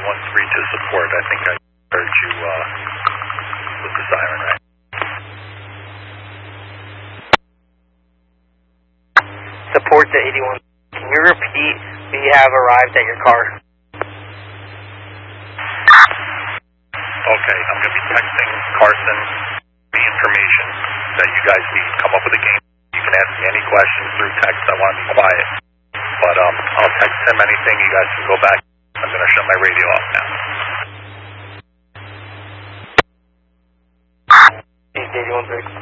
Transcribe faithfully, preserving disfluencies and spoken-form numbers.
eighty-one three to support. I think I heard you uh, with the siren, right? Support to eighty-one. Can you repeat, we have arrived at your car? Okay, I'm going to be texting Carson the information that you guys need. Come up with a game. You can ask me any questions through text. I want to be quiet. But um, I'll text him anything. You guys can go back. I'm going to shut my radio off now. eighty-one three.